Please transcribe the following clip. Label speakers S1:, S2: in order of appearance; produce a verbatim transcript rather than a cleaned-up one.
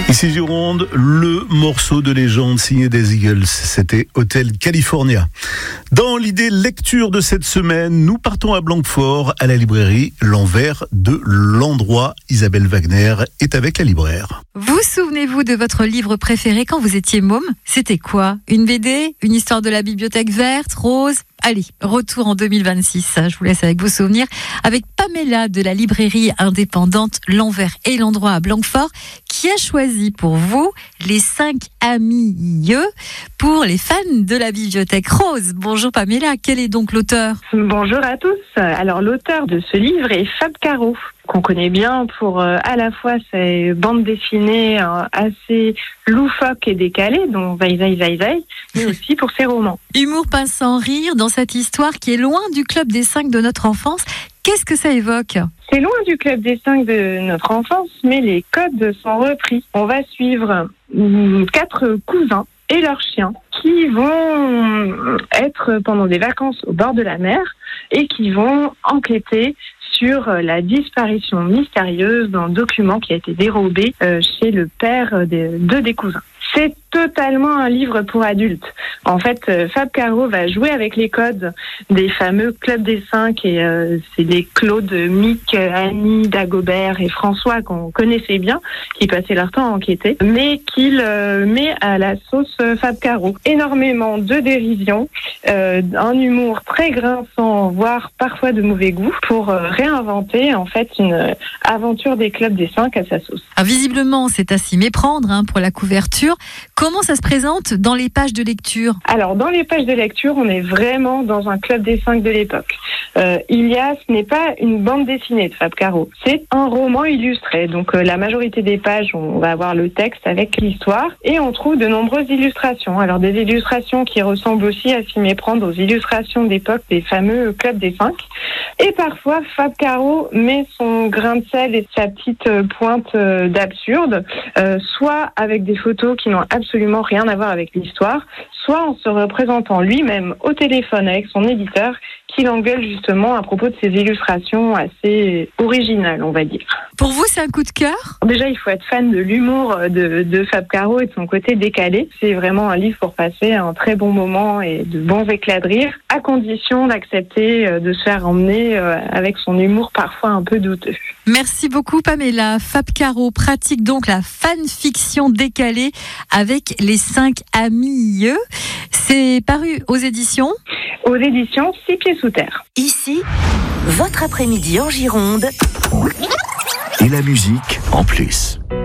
S1: Ici Gironde, le morceau de légende signé des Eagles, c'était Hotel California. Dans l'idée lecture de cette semaine, nous partons à Blanquefort, à la librairie L'Envers de l'Endroit. Isabelle Wagner est avec la libraire.
S2: Vous souvenez-vous de votre livre préféré quand vous étiez môme ? C'était quoi ? Une B D ? Une histoire de la bibliothèque verte, rose ? Allez, retour en deux mille vingt-six, je vous laisse avec vos souvenirs, avec Pamela de la librairie indépendante L'Envers et l'Endroit à Blanquefort, qui a choisi pour vous les cinq amis pour les fans de la bibliothèque rose. Bonjour Pamela, quel est donc l'auteur ?
S3: Bonjour à tous. Alors l'auteur de ce livre est Fab Caro, qu'on connaît bien pour euh, à la fois ses bandes dessinées euh, assez loufoques et décalées, dont Veille, Veille, Veille, Veille, mais aussi pour ses romans.
S2: Humour pince sans rire dans cette histoire qui est loin du club des cinq de notre enfance. Qu'est-ce que ça évoque ?
S3: C'est loin du club des cinq de notre enfance, mais les codes sont repris. On va suivre hum, quatre cousins et leurs chiens qui vont être pendant des vacances au bord de la mer et qui vont enquêter sur la disparition mystérieuse d'un document qui a été dérobé euh, chez le père de deux des cousins. C'est totalement un livre pour adultes. En fait, euh, Fab Caro va jouer avec les codes des fameux clubs des cinq et euh, c'est les Claude, Mick, Annie, Dagobert et François qu'on connaissait bien, qui passaient leur temps à enquêter, mais qu'il euh, met à la sauce Fab Caro. Énormément de dérision, euh, un humour très grinçant, voire parfois de mauvais goût, pour euh, réinventer en fait une euh, aventure des clubs des cinq à sa sauce.
S2: Ah, visiblement, c'est à s'y méprendre hein, pour la couverture. Comment ça se présente dans les pages de lecture ?
S3: Alors, dans les pages de lecture, on est vraiment dans un club des cinq de l'époque. Euh, il y a, ce n'est pas une bande dessinée de Fab Caro, c'est un roman illustré. Donc, euh, la majorité des pages, on va avoir le texte avec l'histoire et on trouve de nombreuses illustrations. Alors, des illustrations qui ressemblent aussi à s'y méprendre aux illustrations d'époque des fameux clubs des cinq. Et parfois, Fab Caro met son grain de sel et sa petite pointe d'absurde, euh, soit avec des photos qui n'ont absolument rien à voir avec l'histoire, soit en se représentant lui-même au téléphone avec son éditeur qui l'engueule justement à propos de ses illustrations assez originales, on va dire.
S2: Pour vous, c'est un coup de cœur ?
S3: Déjà, il faut être fan de l'humour de, de Fab Caro et de son côté décalé. C'est vraiment un livre pour passer un très bon moment et de bons éclats de rire, à condition d'accepter de se faire emmener avec son humour parfois un peu douteux.
S2: Merci beaucoup Pamela. Fab Caro pratique donc la fanfiction décalée avec les cinq amis. C'est paru aux éditions
S3: Aux éditions Six Pieds Sous Terre.
S4: Ici, votre après-midi en Gironde.
S5: Et la musique en plus.